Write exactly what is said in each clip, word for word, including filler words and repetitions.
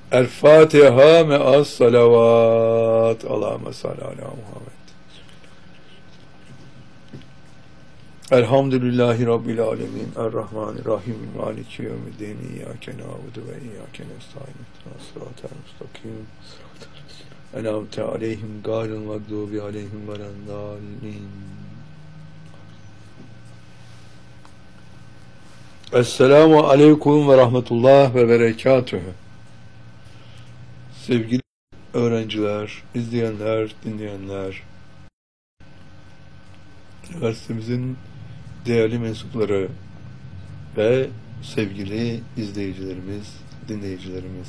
El Fatiha me'as salavat. Allahümme salli ala Muhammed. Elhamdülillahi Rabbil alemin. Errahmanirrahim. Maliki yevmiddin. İyyâke na'budu ve iyyâke nestaîn. Sıratal mustakîm. En'amte aleyhim gâyril mağdûbi aleyhim veleddâllîn. Esselamu aleyküm ve rahmetullah ve berekatühü. Sevgili öğrenciler, izleyenler, dinleyenler, üniversitemizin değerli mensupları ve sevgili izleyicilerimiz, dinleyicilerimiz.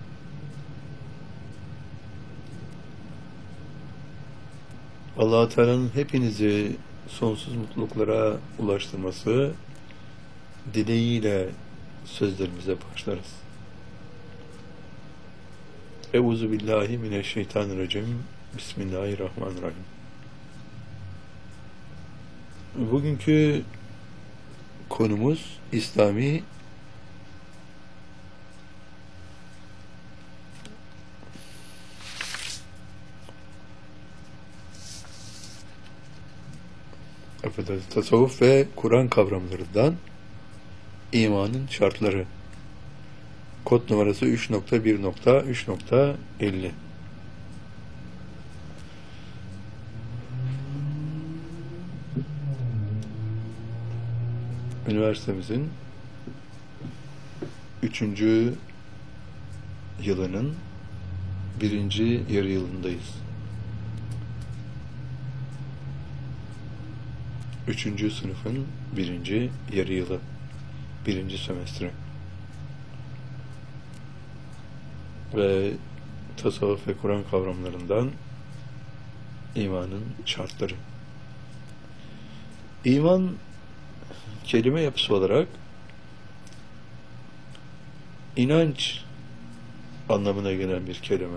Allah-u Teala'nın hepinizi sonsuz mutluluklara ulaştırması dileğiyle sözlerimize başlarız. Euzu billahi mineşşeytanirracim. Bismillahirrahmanirrahim. Bugünkü konumuz İslami affedersiniz, tasavvuf ve Kur'an kavramlarından imanın şartları. Kod numarası üç nokta bir nokta üç nokta elli. Üniversitemizin üçüncü yılının birinci yarı yılındayız. Üçüncü sınıfın birinci yarı yılı, birinci semestre. Ve tasavvuf ve Kur'an kavramlarından imanın şartları. İman kelime yapısı olarak inanç anlamına gelen bir kelime.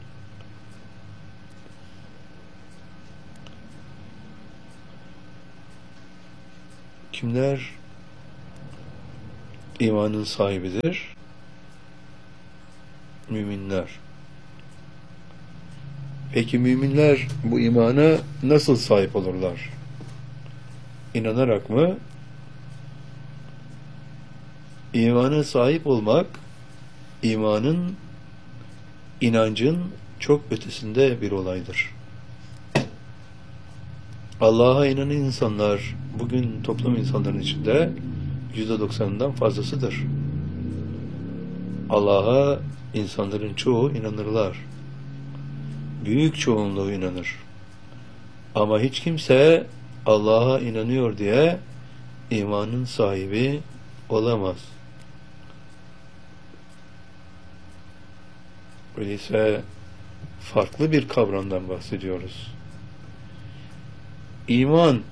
Kimler imanın sahibidir? Müminler. Peki müminler bu imana nasıl sahip olurlar? İnanarak mı? İmana sahip olmak, imanın, inancın çok ötesinde bir olaydır. Allah'a inanan insanlar bugün toplum insanların içinde yüzde doksanından fazlasıdır. Allah'a insanların çoğu inanırlar. Büyük çoğunluğu inanır. Ama hiç kimse Allah'a inanıyor diye imanın sahibi olamaz. Öyleyse farklı bir kavramdan bahsediyoruz. İman,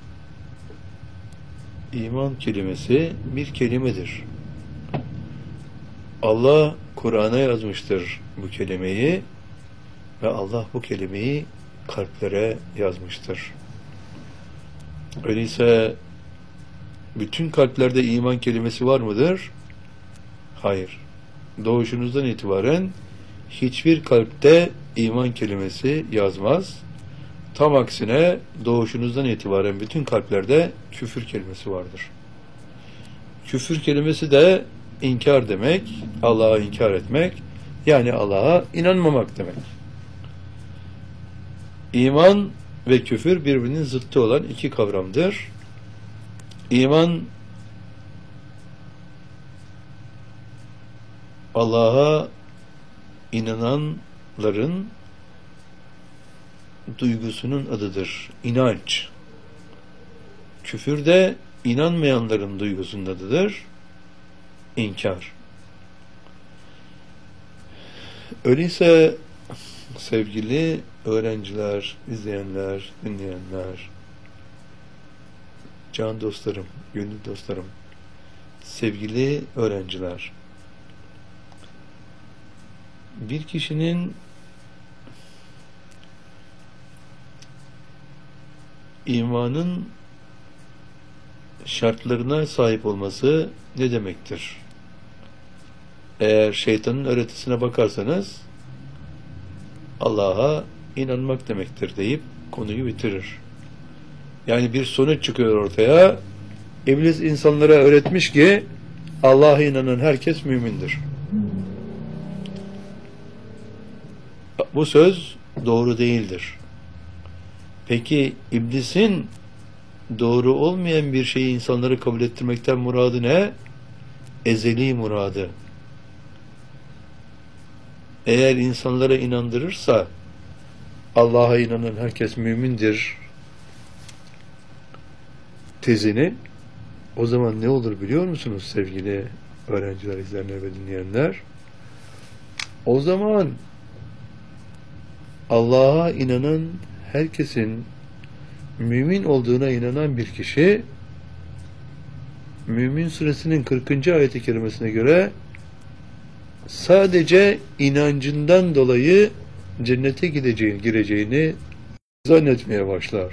iman kelimesi bir kelimedir. Allah Kur'an'a yazmıştır bu kelimeyi ve Allah bu kelimeyi kalplere yazmıştır. Öyleyse bütün kalplerde iman kelimesi var mıdır? Hayır. Doğuşunuzdan itibaren hiçbir kalpte iman kelimesi yazmaz. Tam aksine doğuşunuzdan itibaren bütün kalplerde küfür kelimesi vardır. Küfür kelimesi de inkar demek, Allah'a inkar etmek, yani Allah'a inanmamak demek. İman ve küfür birbirinin zıttı olan iki kavramdır. İman, Allah'a inananların duygusunun adıdır. İnanç. Küfür de inanmayanların duygusunun adıdır. İnkar. Öyleyse sevgili öğrenciler, izleyenler, dinleyenler, can dostlarım, gönül dostlarım, sevgili öğrenciler, bir kişinin imanın şartlarına sahip olması ne demektir? Eğer şeytanın öğretisine bakarsanız Allah'a inanmak demektir deyip konuyu bitirir. Yani bir sonuç çıkıyor ortaya. İblis insanlara öğretmiş ki Allah'a inanan herkes mümindir. Bu söz doğru değildir. Peki iblisin doğru olmayan bir şeyi insanlara kabul ettirmekten muradı ne? Ezeli muradı. Eğer insanlara inandırırsa Allah'a inanan herkes mümindir tezini, o zaman ne olur biliyor musunuz sevgili öğrenciler, izleyenler ve dinleyenler? O zaman Allah'a inanan herkesin mümin olduğuna inanan bir kişi, Mümin Suresinin kırkıncı ayet-i kerimesine göre sadece inancından dolayı cennete gideceğini, gireceğini zannetmeye başlar.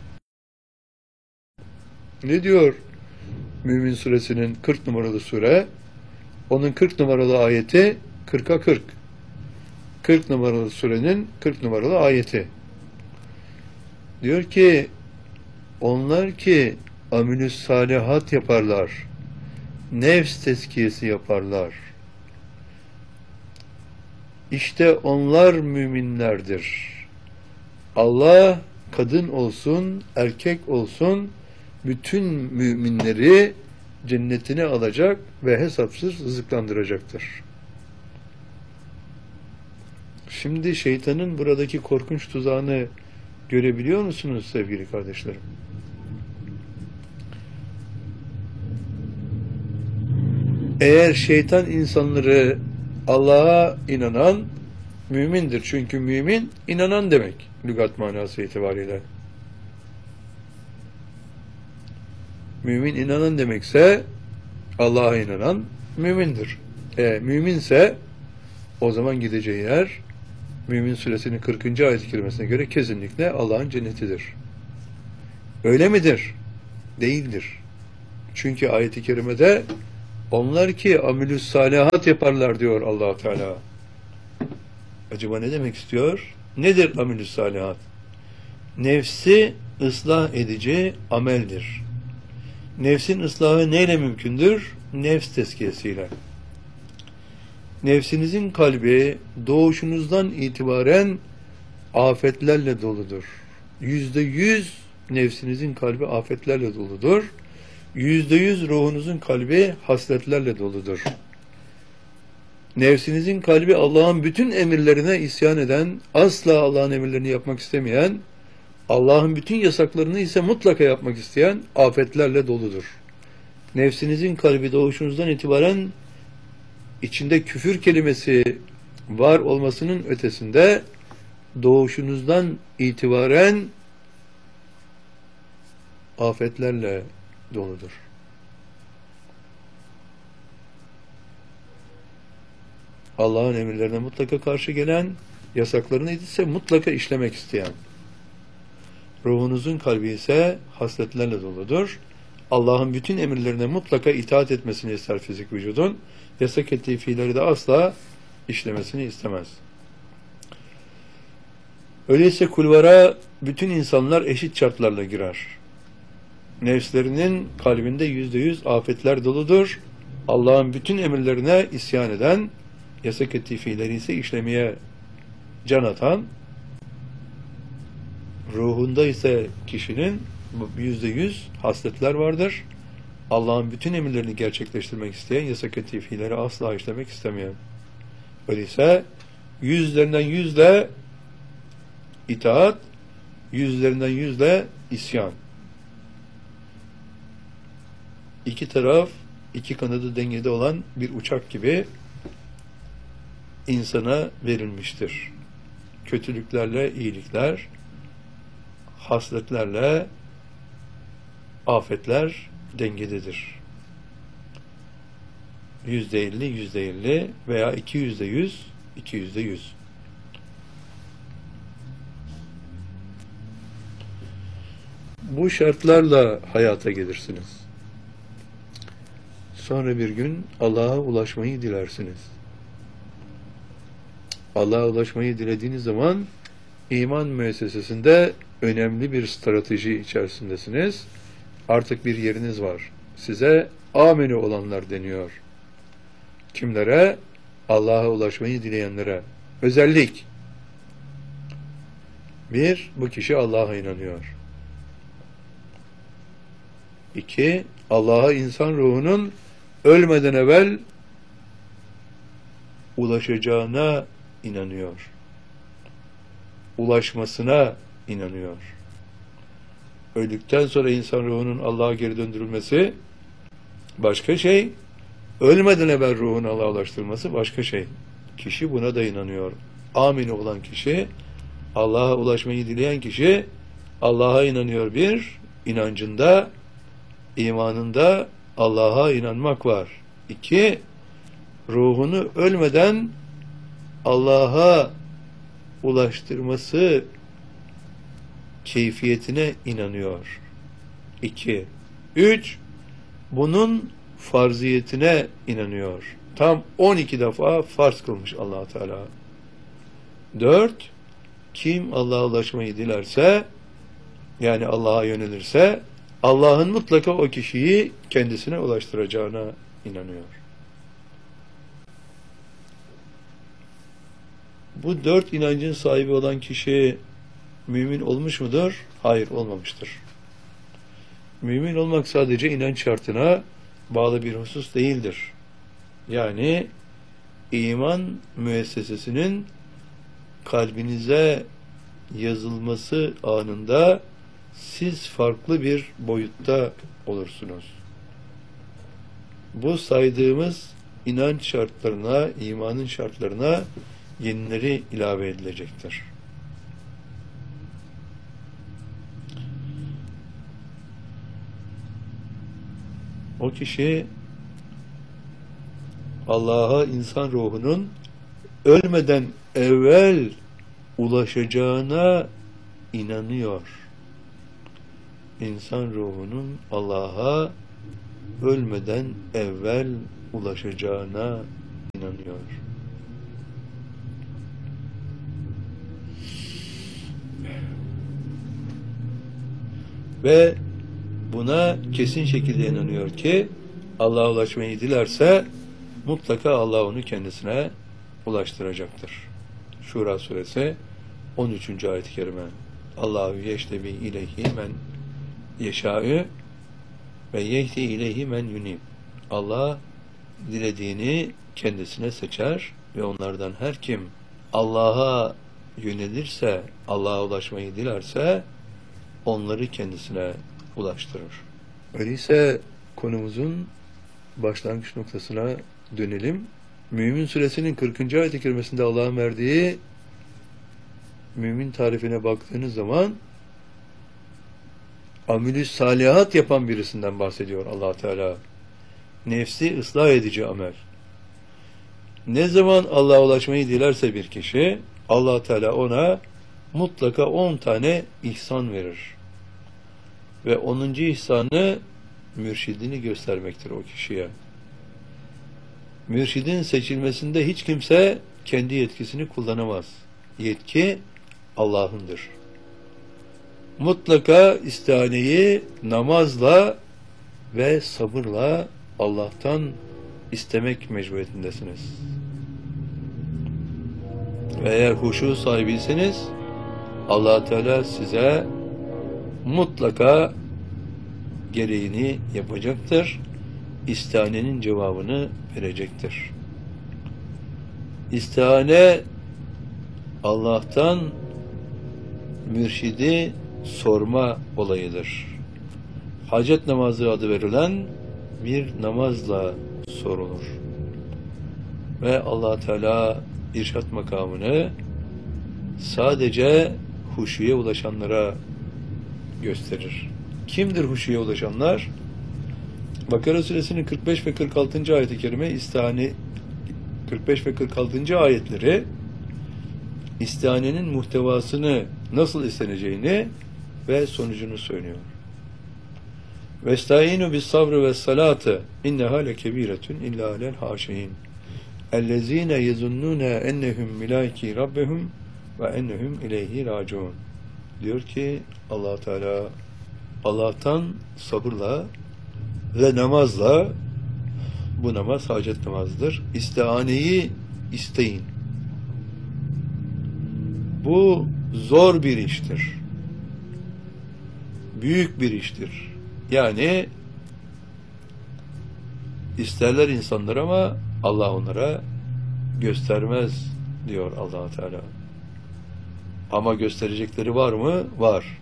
Ne diyor Mümin Suresinin kırk numaralı sure? Onun kırk numaralı ayeti kırka kırk. kırk numaralı surenin kırk numaralı ayeti. Diyor ki onlar ki amilüs salihat yaparlar, nefs tezkiyesi yaparlar, İşte onlar müminlerdir. Allah kadın olsun, erkek olsun bütün müminleri cennetine alacak ve hesapsız rızıklandıracaktır. Şimdi şeytanın buradaki korkunç tuzağını görebiliyor musunuz sevgili kardeşlerim? Eğer şeytan insanları Allah'a inanan mümindir. Çünkü mümin inanan demek lügat manası itibariyle. Mümin inanan demekse Allah'a inanan mümindir. E, müminse o zaman gideceği yer Mümin Suresinin kırkıncı ayet-i kerimesine göre kesinlikle Allah'ın cennetidir. Öyle midir? Değildir. Çünkü ayet-i kerimede onlar ki amilüs salihat yaparlar diyor Allah Teala. Acaba ne demek istiyor? Nedir amilüs salihat? Nefsi ıslah edici ameldir. Nefsin ıslahı neyle mümkündür? Nefs tezkiyesiyle. Nefsinizin kalbi doğuşunuzdan itibaren afetlerle doludur. Yüzde yüz nefsinizin kalbi afetlerle doludur. Yüzde yüz ruhunuzun kalbi hasletlerle doludur. Nefsinizin kalbi Allah'ın bütün emirlerine isyan eden, asla Allah'ın emirlerini yapmak istemeyen, Allah'ın bütün yasaklarını ise mutlaka yapmak isteyen afetlerle doludur. Nefsinizin kalbi doğuşunuzdan itibaren içinde küfür kelimesi var olmasının ötesinde doğuşunuzdan itibaren afetlerle doludur. Allah'ın emirlerine mutlaka karşı gelen, yasaklarını ise mutlaka işlemek isteyen. Ruhunuzun kalbi ise hasletlerle doludur. Allah'ın bütün emirlerine mutlaka itaat etmesini ister fizik vücudun. Yasak ettiği fiilleri de asla işlemesini istemez. Öyleyse kulvara bütün insanlar eşit şartlarla girer. Nefslerinin kalbinde yüzde yüz afetler doludur. Allah'ın bütün emirlerine isyan eden, yasak ettiği fiilleri ise işlemeye can atan, ruhunda ise kişinin yüzde yüz hasletler vardır. Allah'ın bütün emirlerini gerçekleştirmek isteyen, yasak ettiği fiilleri asla işlemek istemeyen. Öyleyse yüzlerinden yüzle itaat, yüzlerinden yüzle isyan. İki taraf, iki kanadı dengede olan bir uçak gibi insana verilmiştir. Kötülüklerle iyilikler, hasletlerle afetler dengededir. Yüzde elli, yüzde elli veya iki yüzde yüz, iki yüzde yüz. Bu şartlarla hayata gelirsiniz. Sonra bir gün Allah'a ulaşmayı dilersiniz. Allah'a ulaşmayı dilediğiniz zaman iman müessesesinde önemli bir strateji içerisindesiniz. Artık bir yeriniz var. Size ameni olanlar deniyor. Kimlere? Allah'a ulaşmayı dileyenlere. Özellik. Bir, bu kişi Allah'a inanıyor. İki, Allah'a insan ruhunun ölmeden evvel ulaşacağına inanıyor. Ulaşmasına inanıyor. Öldükten sonra insan ruhunun Allah'a geri döndürülmesi başka şey, ölmeden evvel ruhun Allah'a ulaştırılması başka şey. Kişi buna da inanıyor. Amin olan kişi, Allah'a ulaşmayı dileyen kişi, Allah'a inanıyor bir, inancında, imanında Allah'a inanmak var. İki, ruhunu ölmeden Allah'a ulaştırması keyfiyetine inanıyor. İki. Üç, bunun farziyetine inanıyor. Tam on iki defa farz kılmış Allah Teala. Dört, kim Allah'a ulaşmayı dilerse, yani Allah'a yönelirse, Allah'ın mutlaka o kişiyi kendisine ulaştıracağına inanıyor. Bu dört inancın sahibi olan kişi mümin olmuş mudur? Hayır, olmamıştır. Mümin olmak sadece inanç şartına bağlı bir husus değildir. Yani iman müessesesinin kalbinize yazılması anında siz farklı bir boyutta olursunuz. Bu saydığımız inanç şartlarına, imanın şartlarına yenileri ilave edilecektir. O kişi Allah'a insan ruhunun ölmeden evvel ulaşacağına inanıyor. İnsan ruhunun Allah'a ölmeden evvel ulaşacağına inanıyor. Ve buna kesin şekilde inanıyor ki Allah'a ulaşmayı dilerse mutlaka Allah onu kendisine ulaştıracaktır. Şura suresi on üçüncü ayet-i kerime. Allahu yeştebi ileyhi men yeşâ'ü ve yehdi ileyhi men yunib. Allah dilediğini kendisine seçer ve onlardan her kim Allah'a yönelirse, Allah'a ulaşmayı dilerse onları kendisine ulaştırır. Öyleyse konumuzun başlangıç noktasına dönelim. Mümin suresinin kırkıncı ayet-i kerimesinde Allah'ın verdiği mümin tarifine baktığınız zaman amilü salihat yapan birisinden bahsediyor Allah Teala. Nefsi ıslah edici amel. Ne zaman Allah'a ulaşmayı dilerse bir kişi, Allah Teala ona mutlaka on tane ihsan verir. Ve onuncu ihsanı mürşidini göstermektir o kişiye. Mürşidin seçilmesinde hiç kimse kendi yetkisini kullanamaz. Yetki Allah'ındır. Mutlaka istihaneyi namazla ve sabırla Allah'tan istemek mecburiyetindesiniz. Ve eğer huşu sahibiyseniz Allah Teala size mutlaka gereğini yapacaktır. İstihanenin cevabını verecektir. İstihane Allah'tan mürşidi sorma olayıdır. Hacet namazı adı verilen bir namazla sorulur. Ve Allah Teala irşat makamını sadece huşuya ulaşanlara gösterir. Kimdir huşuya ulaşanlar? Bakara suresinin kırk beş ve kırk altıncı ayet-i kerime istihane kırk beş ve kırk altıncı ayetleri istihanenin muhtevasını nasıl isteneceğini ve sonucunu söylüyor. Vestaînû bis sabrı ve salâtı inneha lekebiretun illa alel hâşiin. Ellezîne yezunnûne ennehum milâki rabbehum ve ennehum ileyhi râciûn. Diyor ki Allah Teala, Allah'tan sabırla ve namazla, bu namaz hacet namazıdır, İstianeyi isteyin. Bu zor bir iştir. Büyük bir iştir. Yani isterler insanlar ama Allah onlara göstermez diyor Allah Teala. Ama gösterecekleri var mı? Var.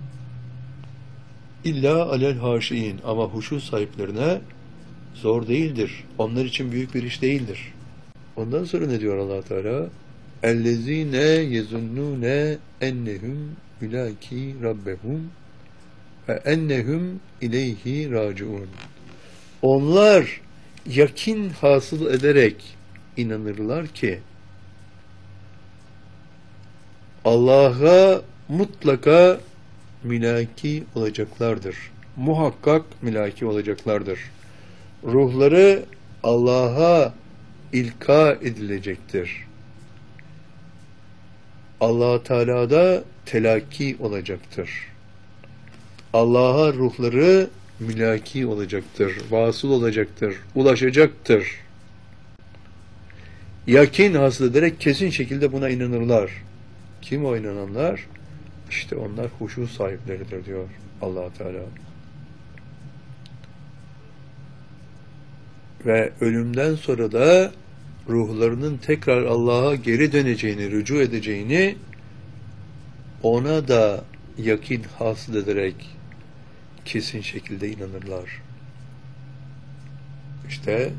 İlla alel haşiin, ama huşu sahiplerine zor değildir. Onlar için büyük bir iş değildir. Ondan sonra ne diyor Allah Teala? Ellezine yezunnune ennehum mülaki rabbehum ve ennehum ileyhi raciun. Onlar yakin hasıl ederek inanırlar ki Allah'a mutlaka mülaki olacaklardır. Muhakkak mülaki olacaklardır. Ruhları Allah'a ilka edilecektir. Allah Teala'da telakki olacaktır. Allah'a ruhları mülaki olacaktır, vasıl olacaktır, ulaşacaktır. Yakin hasıl ederek kesin şekilde buna inanırlar. Kim o inananlar? İşte onlar huşu sahipleridir diyor Allah Teala. Ve ölümden sonra da ruhlarının tekrar Allah'a geri döneceğini, rücu edeceğini, ona da yakin hasıl ederek kesin şekilde inanırlar. İşte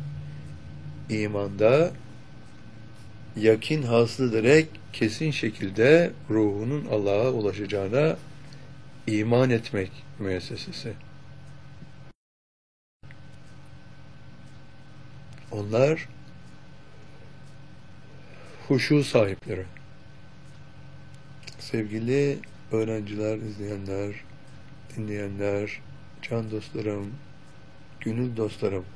imanda yakin hasıl ederek kesin şekilde ruhunun Allah'a ulaşacağına iman etmek müessesesi. Onlar huşu sahipleri. Sevgili öğrenciler, izleyenler, dinleyenler, can dostlarım, gönül dostlarım,